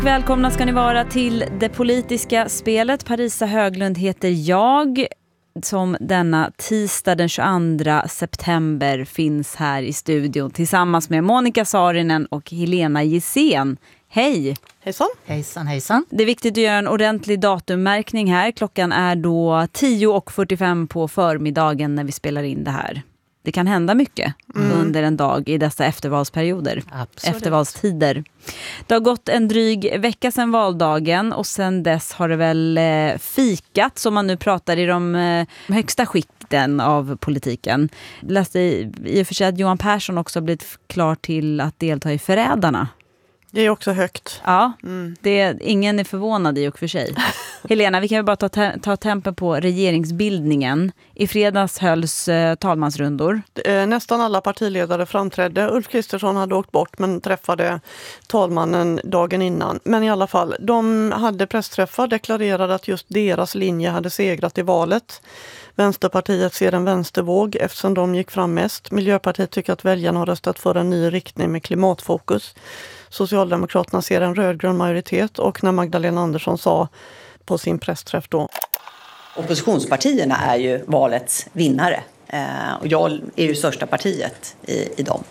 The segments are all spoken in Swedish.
Välkomna ska ni vara till det politiska spelet. Parisa Höglund heter jag, som denna tisdag den 22 september finns här i studion tillsammans med Monica Saarinen och Helena Gissén. Hej! Hejsan! Hejsan, hejsan. Det är viktigt att göra en ordentlig datummärkning här. Klockan är då 10:45 på förmiddagen när vi spelar in det här. Det kan hända mycket under en dag i dessa eftervalsperioder. Absolut. Eftervalstider. Det har gått en dryg vecka sedan valdagen och sedan dess har det väl fikat, som man nu pratar i de högsta skikten av politiken. Jag läste i och för sig att Johan Persson också har blivit klar till att delta i Förrädarna. Det är också högt. Ja, ingen är förvånad i och för sig. Helena, vi kan ju bara ta tempen på regeringsbildningen. I fredags hölls talmansrundor. Nästan alla partiledare framträdde. Ulf Kristersson hade åkt bort men träffade talmannen dagen innan. Men i alla fall, de hade pressträffar, deklarerade att just deras linje hade segrat i valet. Vänsterpartiet ser en vänstervåg eftersom de gick fram mest. Miljöpartiet tycker att väljarna har röstat för en ny riktning med klimatfokus. Socialdemokraterna ser en rödgrön majoritet, och när Magdalena Andersson sa på sin pressträff då: oppositionspartierna är ju valets vinnare och jag är ju största partiet i dem.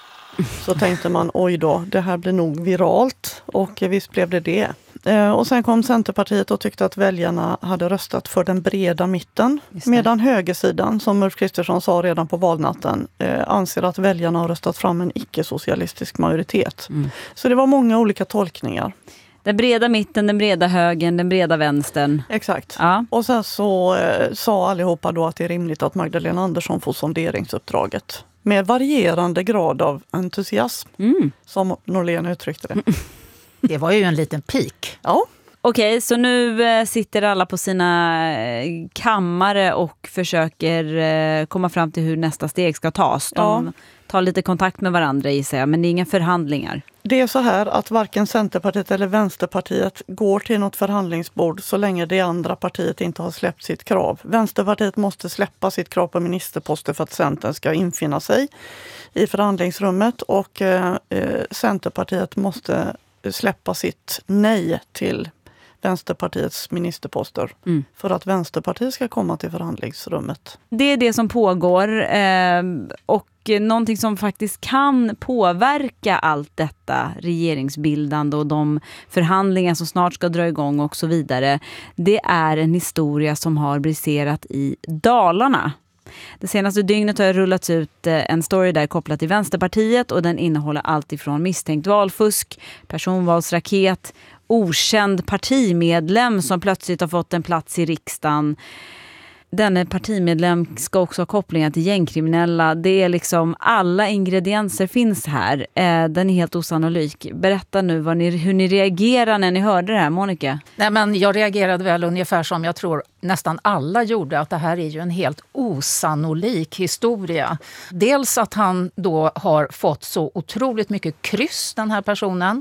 Så tänkte man, oj då, det här blir nog viralt, och visst blev det. Och sen kom Centerpartiet och tyckte att väljarna hade röstat för den breda mitten. Medan högersidan, som Ulf Kristersson sa redan på valnatten, anser att väljarna har röstat fram en icke-socialistisk majoritet. Så det var många olika tolkningar. Den breda mitten, den breda högern, den breda vänstern. Exakt. Ja. Och sen så sa allihopa då att det är rimligt att Magdalena Andersson får sonderingsuppdraget. Med varierande grad av entusiasm, som Norlén uttryckte det. Det var ju en liten pik. Ja. Okej, så nu sitter alla på sina kammare och försöker komma fram till hur nästa steg ska tas. De tar lite kontakt med varandra, gissar jag, men det är inga förhandlingar. Det är så här att varken Centerpartiet eller Vänsterpartiet går till något förhandlingsbord så länge det andra partiet inte har släppt sitt krav. Vänsterpartiet måste släppa sitt krav på ministerposter för att Centern ska infinna sig i förhandlingsrummet, och Centerpartiet måste släppa sitt nej till Vänsterpartiets ministerposter för att Vänsterpartiet ska komma till förhandlingsrummet. Det är det som pågår och någonting som faktiskt kan påverka allt detta regeringsbildande och de förhandlingar som snart ska dra igång och så vidare. Det är en historia som har briserat i Dalarna. Det senaste dygnet har jag rullat ut en story där kopplat till Vänsterpartiet, och den innehåller allt ifrån misstänkt valfusk, personvalsraket, okänd partimedlem som plötsligt har fått en plats i riksdagen. Denne partimedlem ska också ha kopplingar till gängkriminella. Det är liksom, alla ingredienser finns här. Den är helt osannolik. Berätta nu hur ni reagerar när ni hörde det här, Monica. Nej, men jag reagerade väl ungefär som jag tror nästan alla gjorde, att det här är ju en helt osannolik historia. Dels att han då har fått så otroligt mycket kryss, den här personen,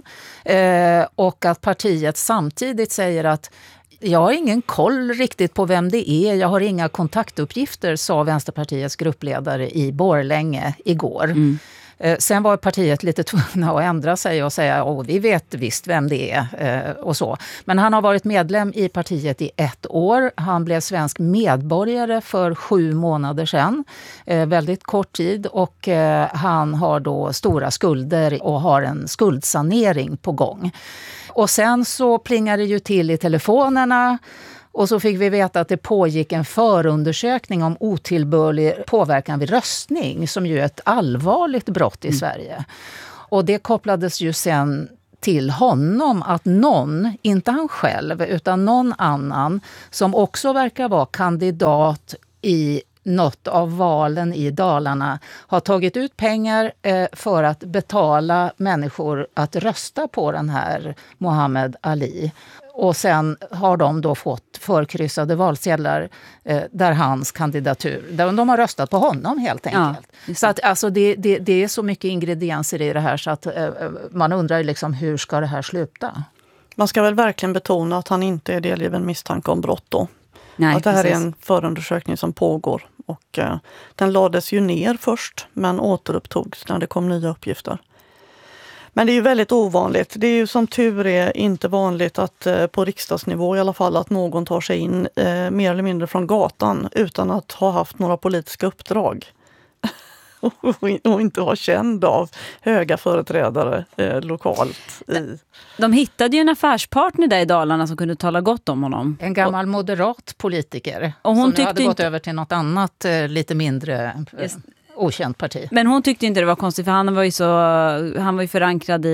och att partiet samtidigt säger att jag har ingen koll riktigt på vem det är. Jag har inga kontaktuppgifter, sa Vänsterpartiets gruppledare i Borlänge igår. Sen var partiet lite tvungna att ändra sig och säga vi vet visst vem det är och så. Men han har varit medlem i partiet i 1 år. Han blev svensk medborgare för 7 månader sedan. Väldigt kort tid, och han har då stora skulder och har en skuldsanering på gång. Och sen så plingade det ju till i telefonerna, och så fick vi veta att det pågick en förundersökning om otillbörlig påverkan vid röstning, som ju är ett allvarligt brott i Sverige. Och det kopplades ju sen till honom att någon, inte han själv utan någon annan som också verkar vara kandidat i något av valen i Dalarna, har tagit ut pengar för att betala människor att rösta på den här Muhammad Ali. Och sen har de då fått förkryssade valsedlar där hans kandidatur, där de har röstat på honom helt enkelt. Ja, så att alltså det är så mycket ingredienser i det här, så att man undrar liksom, hur ska det här sluta? Man ska väl verkligen betona att han inte är delgiven misstanke om brott då. Nej, att det här är en förundersökning som pågår, och den lades ju ner först men återupptogs när det kom nya uppgifter. Men det är ju väldigt ovanligt. Det är ju som tur är inte vanligt att på riksdagsnivå i alla fall att någon tar sig in mer eller mindre från gatan utan att ha haft några politiska uppdrag. Och inte vara känd av höga företrädare lokalt. De hittade ju en affärspartner där i Dalarna som kunde tala gott om honom. En gammal moderat politiker och hon som nu hade gått över till något annat lite mindre okänt parti. Men hon tyckte inte det var konstigt för han var ju förankrad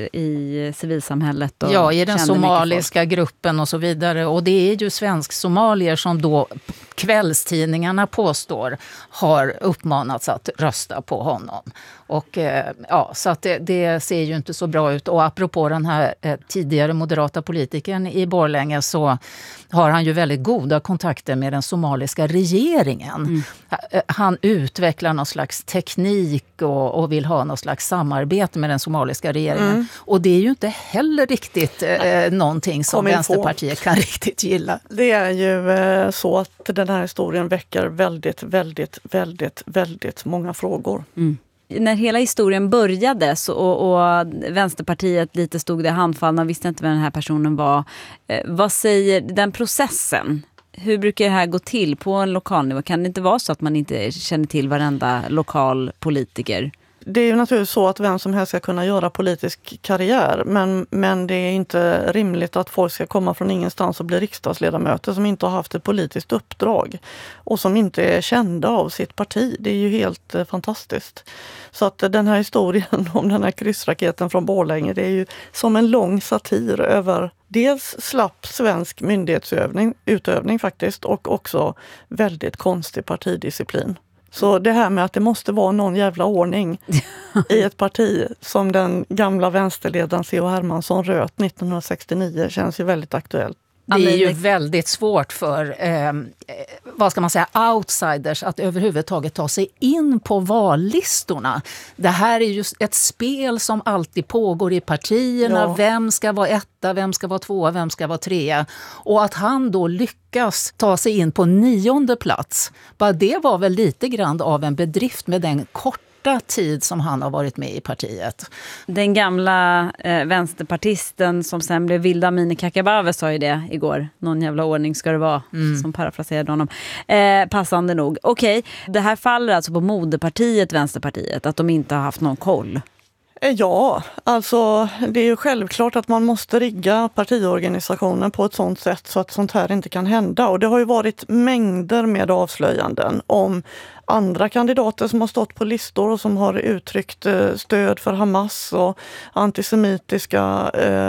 i civilsamhället. Och i den somaliska gruppen och så vidare. Och det är ju svensk-somalier som då kvällstidningarna påstår har uppmanats att rösta på honom. Och så att det ser ju inte så bra ut. Och apropå den här tidigare moderata politikern i Borlänge så har han ju väldigt goda kontakter med den somaliska regeringen. Han utvecklar någon slags teknik och vill ha någon slags samarbete med den somaliska regeringen. Och det är ju inte heller riktigt någonting som Vänsterpartiet kan riktigt gilla. Det är ju så att den här historien väcker väldigt, väldigt, väldigt, väldigt många frågor. När hela historien började och Vänsterpartiet lite stod där handfallna och visste inte vem den här personen var. Vad säger den processen? Hur brukar det här gå till på en lokal nivå? Kan det inte vara så att man inte känner till varenda lokal politiker? Det är ju naturligtvis så att vem som helst ska kunna göra politisk karriär. Men det är inte rimligt att folk ska komma från ingenstans och bli riksdagsledamöter som inte har haft ett politiskt uppdrag. Och som inte är kända av sitt parti. Det är ju helt fantastiskt. Så att den här historien om den här kryssraketen från Borlänge, det är ju som en lång satir över dels slapp svensk myndighetsutövning faktiskt och också väldigt konstig partidisciplin. Så det här med att det måste vara någon jävla ordning i ett parti som den gamla vänsterledaren C.H. Hermansson röt 1969 känns ju väldigt aktuellt. Det är ju väldigt svårt för vad ska man säga, outsiders att överhuvudtaget ta sig in på vallistorna. Det här är ju ett spel som alltid pågår i partierna. Ja. Vem ska vara etta, vem ska vara tvåa, vem ska vara trea. Och att han då lyckas ta sig in på 9:e plats, bara det var väl lite grann av en bedrift med den korta tid som han har varit med i partiet. Den gamla vänsterpartisten som sen blev Vilda Mini Kakabave sa ju det igår. Någon jävla ordning ska det vara, som parafraserade honom. Passande nog. Okej, det här faller alltså på moderpartiet, Vänsterpartiet, att de inte har haft någon koll. Ja, alltså det är ju självklart att man måste rigga partiorganisationen på ett sådant sätt så att sånt här inte kan hända. Och det har ju varit mängder med avslöjanden om andra kandidater som har stått på listor och som har uttryckt stöd för Hamas och antisemitiska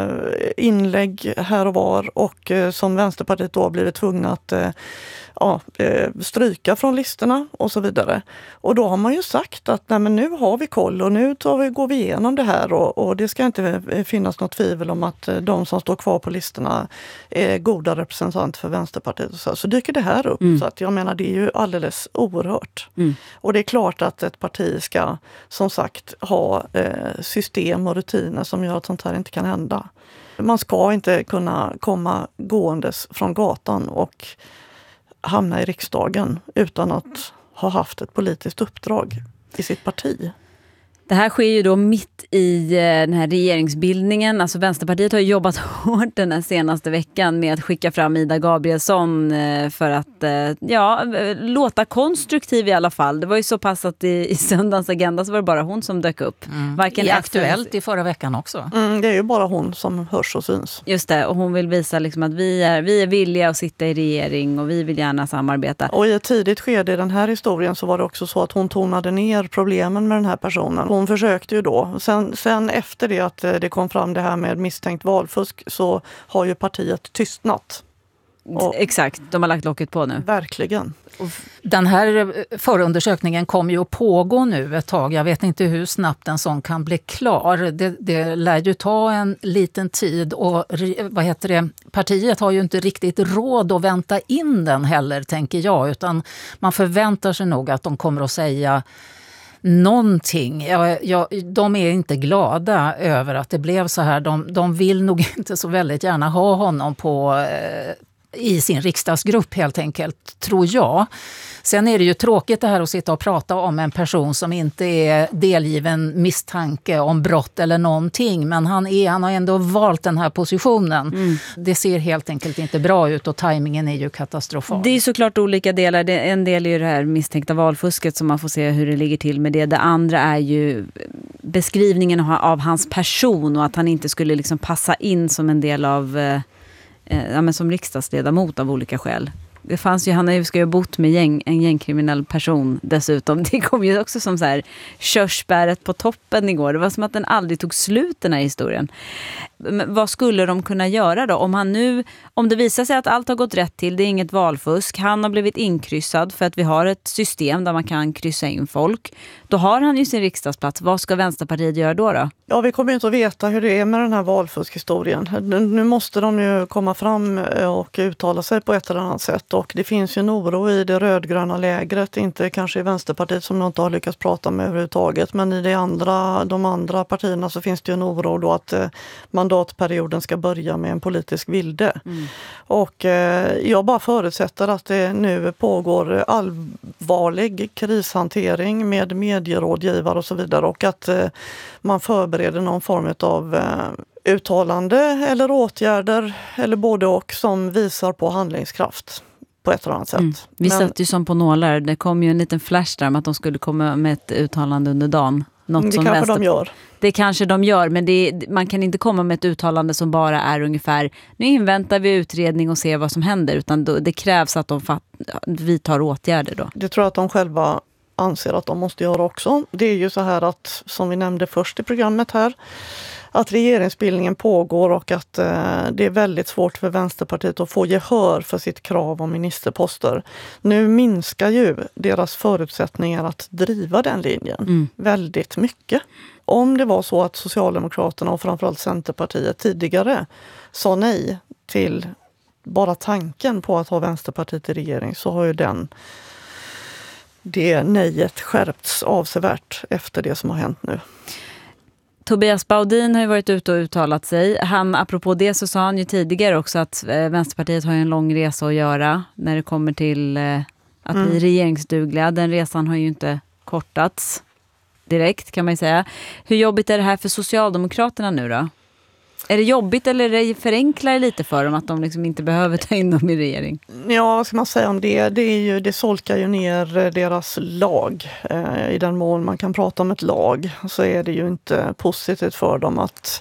inlägg här och var och som Vänsterpartiet då har blivit tvungna att stryka från listorna och så vidare. Och då har man ju sagt att nej, men nu har vi koll och nu går vi igenom det här och det ska inte finnas något tvivel om att de som står kvar på listorna är goda representanter för Vänsterpartiet. Så dyker det här upp. Så att jag menar, det är ju alldeles oerhört. Och det är klart att ett parti ska som sagt ha system och rutiner som gör att sånt här inte kan hända. Man ska inte kunna komma gåendes från gatan och hamna i riksdagen utan att ha haft ett politiskt uppdrag i sitt parti. Det här sker ju då mitt i den här regeringsbildningen. Alltså Vänsterpartiet har jobbat hårt den här senaste veckan med att skicka fram Ida Gabrielsson för att låta konstruktiv i alla fall. Det var ju så pass att i söndagens agenda så var det bara hon som dök upp. Varken Aktuellt i förra veckan också. Det är ju bara hon som hörs och syns. Just det, och hon vill visa liksom att vi är villiga att sitta i regering och vi vill gärna samarbeta. Och i ett tidigt skede i den här historien så var det också så att hon tonade ner problemen med den här personen. Hon försökte ju då. Sen efter det att det kom fram det här med misstänkt valfusk så har ju partiet tystnat. Exakt, de har lagt locket på nu. Verkligen. Den här förundersökningen kommer ju att pågå nu ett tag. Jag vet inte hur snabbt en sån kan bli klar. Det lär ju ta en liten tid och partiet har ju inte riktigt råd att vänta in den heller, tänker jag. Utan man förväntar sig nog att de kommer att säga någonting. De är inte glada över att det blev så här. De vill nog inte så väldigt gärna ha honom på i sin riksdagsgrupp helt enkelt, tror jag. Sen är det ju tråkigt det här att sitta och prata om en person som inte är delgiven misstanke om brott eller någonting. Men han har ändå valt den här positionen. Det ser helt enkelt inte bra ut och tajmingen är ju katastrofal. Det är såklart olika delar. En del är ju det här misstänkta valfusket som man får se hur det ligger till med det. Det andra är ju beskrivningen av hans person och att han inte skulle liksom passa in som en del av som riksdagsledamot av olika skäl. Det fanns ju, han ska ju ha bott med en gängkriminell person dessutom. Det kom ju också som så här körsbäret på toppen igår. Det var som att den aldrig tog slut, den här historien. Men vad skulle de kunna göra då? Om det visar sig att allt har gått rätt till, det är inget valfusk, han har blivit inkryssad för att vi har ett system där man kan kryssa in folk. Då har han ju sin riksdagsplats. Vad ska Vänsterpartiet göra då? Ja, vi kommer inte att veta hur det är med den här valfuskhistorien. Nu måste de ju komma fram och uttala sig på ett eller annat sätt. Och det finns ju en oro i det rödgröna lägret, inte kanske i Vänsterpartiet som de inte har lyckats prata med överhuvudtaget. Men i de andra partierna så finns det ju en oro då att mandatperioden ska börja med en politisk vilde. Och jag bara förutsätter att det nu pågår allvarlig krishantering med medierådgivare och så vidare. Och att man förbereder någon form av uttalande eller åtgärder eller både och som visar på handlingskraft på ett eller annat sätt. Vi satt ju som på nålar. Det kom ju en liten flash där om att de skulle komma med ett uttalande under dagen. Det kanske de gör. Det kanske de gör, men man kan inte komma med ett uttalande som bara är ungefär nu inväntar vi utredning och ser vad som händer, utan det krävs att de vidtar åtgärder då. Det tror jag att de själva anser att de måste göra också. Det är ju så här att, som vi nämnde först i programmet här, att regeringsbildningen pågår och att det är väldigt svårt för Vänsterpartiet att få gehör för sitt krav om ministerposter. Nu minskar ju deras förutsättningar att driva den linjen väldigt mycket. Om det var så att Socialdemokraterna och framförallt Centerpartiet tidigare sa nej till bara tanken på att ha Vänsterpartiet i regering, så har ju det nejet skärpts avsevärt efter det som har hänt nu. Tobias Baudin har ju varit ute och uttalat sig. Apropå det så sa han ju tidigare också att Vänsterpartiet har en lång resa att göra när det kommer till att bli regeringsdugliga. Den resan har ju inte kortats direkt, kan man ju säga. Hur jobbigt är det här för Socialdemokraterna nu då? Är det jobbigt eller förenklar det lite för dem att de liksom inte behöver ta in dem i regering? Ja, vad ska man säga om det? Det solkar ju ner deras lag. I den mån man kan prata om ett lag så är det ju inte positivt för dem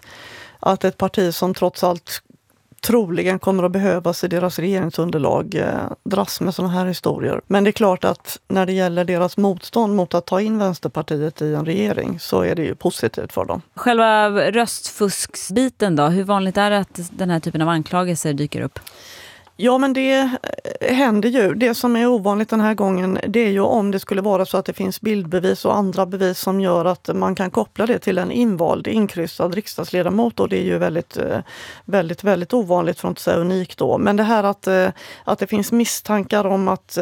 att ett parti som trots allt troligen kommer att behövas i deras regeringsunderlag dras med sådana här historier. Men det är klart att när det gäller deras motstånd mot att ta in Vänsterpartiet i en regering så är det ju positivt för dem. Själva röstfusksbiten då, hur vanligt är det att den här typen av anklagelser dyker upp? Ja, men det händer ju. Det som är ovanligt den här gången, det är ju om det skulle vara så att det finns bildbevis och andra bevis som gör att man kan koppla det till en inkryssad riksdagsledamot, och det är ju väldigt, väldigt, väldigt ovanligt, för att inte säga unikt då. Men det här att det finns misstankar om att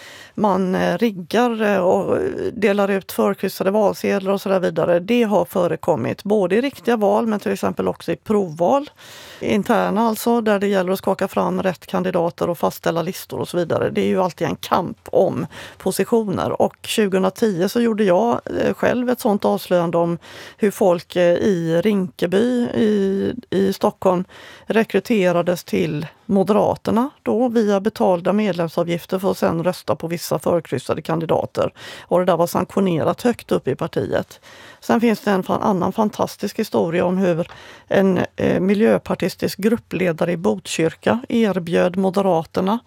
man riggar och delar ut förkryssade valsedlar och så där vidare, det har förekommit både i riktiga val men till exempel också i provval. Interna alltså, där det gäller att skaka fram rätt kandidater och fastställa listor och så vidare. Det är ju alltid en kamp om positioner, och 2010 så gjorde jag själv ett sånt avslöjande om hur folk i Rinkeby i Stockholm rekryterades till Moderaterna då via betalda medlemsavgifter för att sedan rösta på vissa förkryssade kandidater. Och det där var sanktionerat högt upp i partiet. Sen finns det en annan fantastisk historia om hur en miljöpartistisk gruppledare i Botkyrka erbjöd Moderaterna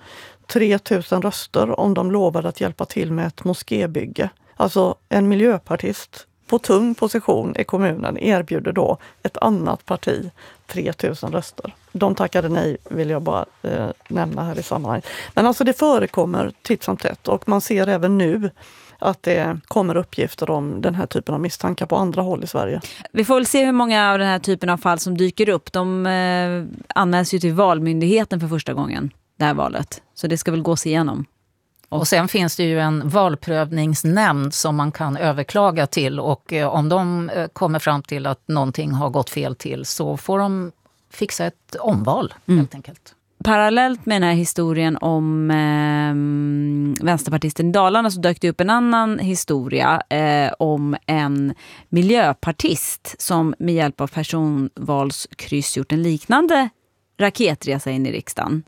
3000 röster om de lovade att hjälpa till med ett moskébygge. Alltså en miljöpartist på tung position i kommunen erbjuder då ett annat parti 3000 röster. De tackade nej, vill jag bara nämna här i sammanhanget. Men alltså det förekommer titt som tätt, och man ser även nu att det kommer uppgifter om den här typen av misstankar på andra håll i Sverige. Vi får väl se hur många av den här typen av fall som dyker upp. De anmäls ju till Valmyndigheten för första gången, det här valet. Så det ska väl gås igenom. Och sen finns det ju en valprövningsnämnd som man kan överklaga till, och om de kommer fram till att någonting har gått fel till så får de fixa ett omval helt enkelt. Parallellt med den här historien om vänsterpartisten i Dalarna så dök det upp en annan historia om en miljöpartist som med hjälp av personvalskryss gjort en liknande raketresa in i riksdagen.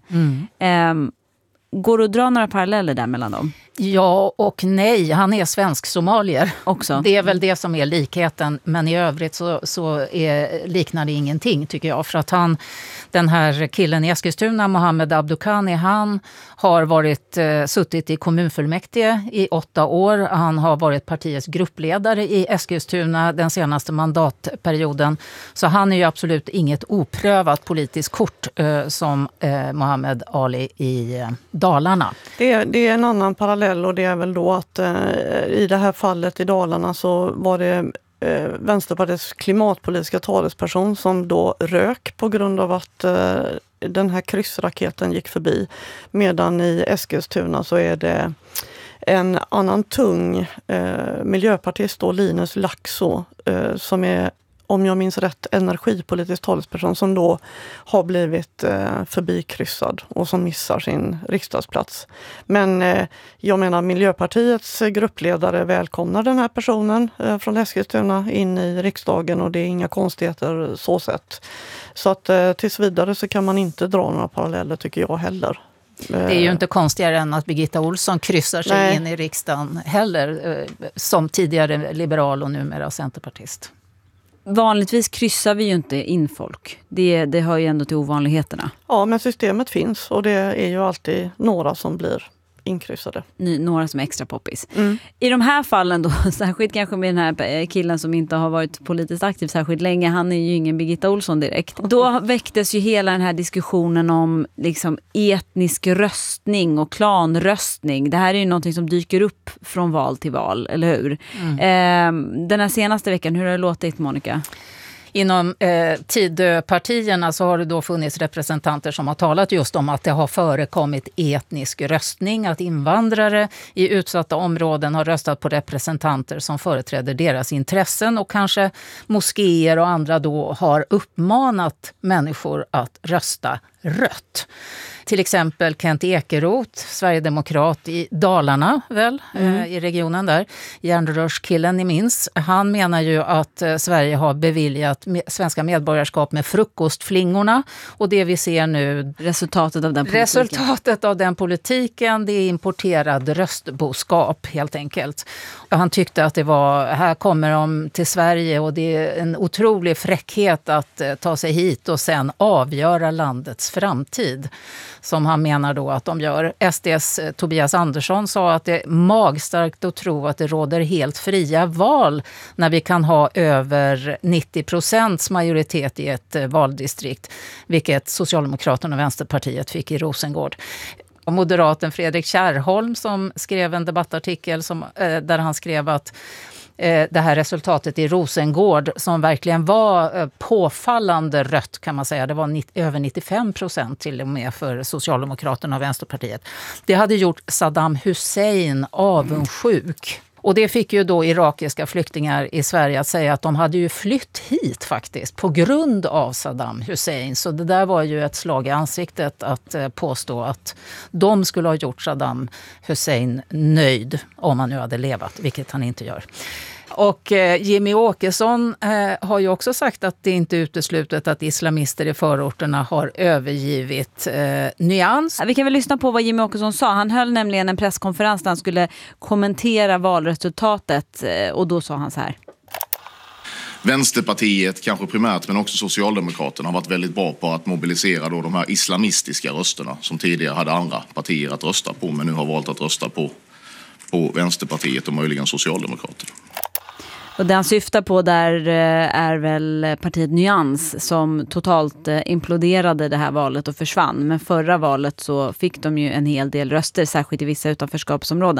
Går det att dra några paralleller där mellan dem? Ja och nej, han är svensk-somalier också. Det är väl det som är likheten, men i övrigt så liknar det ingenting tycker jag. För att den här killen i Eskilstuna, Mohammed Abdukhani, han har suttit i kommunfullmäktige i 8 år. Han har varit partiets gruppledare i Eskilstuna den senaste mandatperioden. Så han är ju absolut inget oprövat politiskt kort som Mohammed Ali i Dalarna. Det är en annan parallell, och det är väl då att i det här fallet i Dalarna så var det Vänsterpartiets klimatpolitiska talesperson som då rök på grund av att den här kryssraketen gick förbi. Medan i Eskilstuna så är det en annan tung miljöpartist då, Linus Laxå, som är, om jag minns rätt, energipolitisk talesperson som då har blivit förbikryssad och som missar sin riksdagsplats. Men jag menar, Miljöpartiets gruppledare välkomnar den här personen från Eskilstuna in i riksdagen, och det är inga konstigheter så sett. Så att tills vidare så kan man inte dra några paralleller, tycker jag heller. Det är ju inte konstigare än att Birgitta Olsson kryssar sig in i riksdagen heller, som tidigare liberal och numera centerpartist. Vanligtvis kryssar vi ju inte in folk. Det hör ju ändå till ovanligheterna. Ja, men systemet finns, och det är ju alltid några som blir inkryssade. Några som är extra poppis. I de här fallen då, särskilt kanske med den här killen som inte har varit politiskt aktiv särskilt länge, han är ju ingen Birgitta Olsson direkt. Då väcktes ju hela den här diskussionen om liksom etnisk röstning och klanröstning. Det här är ju någonting som dyker upp från val till val, eller hur? Den här senaste veckan, hur har det låtit, Monica? Inom Tidöpartierna så har det då funnits representanter som har talat just om att det har förekommit etnisk röstning, att invandrare i utsatta områden har röstat på representanter som företräder deras intressen, och kanske moskéer och andra då har uppmanat människor att rösta rött. Till exempel Kent Ekeroth, Sverigedemokrat i Dalarna i regionen där, järnrörskillen ni minns. Han menar ju att Sverige har beviljat svenska medborgarskap med frukostflingorna, och det vi ser nu, resultatet av den politiken, det är importerad röstboskap helt enkelt. Han tyckte att här kommer de till Sverige och det är en otrolig fräckhet att ta sig hit och sen avgöra landets framtid, som han menar då att de gör. SD:s Tobias Andersson sa att det är magstarkt att tro att det råder helt fria val när vi kan ha över 90% majoritet i ett valdistrikt, vilket Socialdemokraterna och Vänsterpartiet fick i Rosengård. Och moderaten Fredrik Kärrholm som skrev en debattartikel där han skrev att det här resultatet i Rosengård, som verkligen var påfallande rött kan man säga, det var över 95% till och med för Socialdemokraterna och Vänsterpartiet. Det hade gjort Saddam Hussein avundsjuk. Och det fick ju då irakiska flyktingar i Sverige att säga att de hade ju flytt hit faktiskt på grund av Saddam Hussein. Så det där var ju ett slag i ansiktet att påstå att de skulle ha gjort Saddam Hussein nöjd om han nu hade levat, vilket han inte gör. Och Jimmy Åkesson har ju också sagt att det inte är uteslutet att islamister i förorterna har övergivit Nyans. Vi kan väl lyssna på vad Jimmy Åkesson sa. Han höll nämligen en presskonferens där han skulle kommentera valresultatet, och då sa han så här. Vänsterpartiet, kanske primärt, men också Socialdemokraterna har varit väldigt bra på att mobilisera då de här islamistiska rösterna som tidigare hade andra partier att rösta på, men nu har valt att rösta på Vänsterpartiet och möjligen Socialdemokraterna. Och det han syftar på där är väl partiet Nyans som totalt imploderade det här valet och försvann. Men förra valet så fick de ju en hel del röster, särskilt i vissa utanförskapsområden.